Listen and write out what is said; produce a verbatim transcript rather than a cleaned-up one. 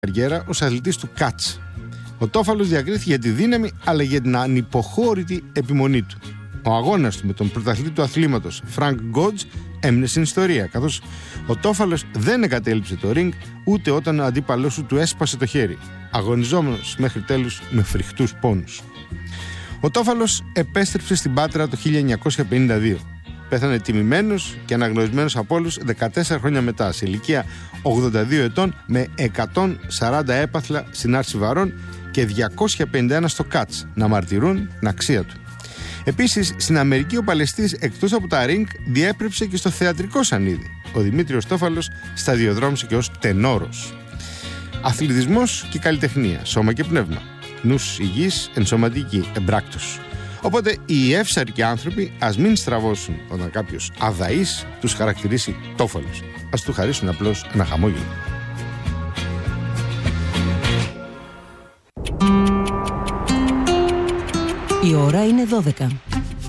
καριέρα ως αθλητής του κάτς. Ο Τόφαλος διακρίθηκε για τη δύναμη αλλά για την ανυποχώρητη επιμονή του. Ο αγώνας του με τον πρωταθλητή του αθλήματος Φρανκ Γκότζ έμεινε στην ιστορία, καθώς ο Τόφαλος δεν εγκατέλειψε το ριγκ ούτε όταν ο αντίπαλός του του έσπασε το χέρι, αγωνιζόμενος μέχρι τέλους με φρικτούς πόνους. Ο Τόφαλος επέστρεψε στην Πάτρα το χίλια εννιακόσια πενήντα δύο. Πέθανε τιμημένος και αναγνωρισμένος από όλους δεκατέσσερα χρόνια μετά, σε ηλικία ογδόντα δύο ετών, με εκατόν σαράντα έπαθλα στην άρση βαρών και διακόσια πενήντα ένα στο κάτς να μαρτυρούν την αξία του. Επίσης, στην Αμερική ο παλαιστής εκτός από τα ριγκ διέπρεψε και στο θεατρικό σανίδι. Ο Δημήτριος Τόφαλος σταδιοδρόμησε και ως τενόρος. Αθλητισμός και καλλιτεχνία, σώμα και πνεύμα. Νους υγιής, ενσωματική, εμπράκτος. Οπότε οι εύσαρκοι άνθρωποι ας μην στραβώσουν όταν κάποιος αδαής τους χαρακτηρίσει Τόφαλος. Ας του χαρίσουν απλώς ένα χαμόγελο. Η ώρα είναι δώδεκα.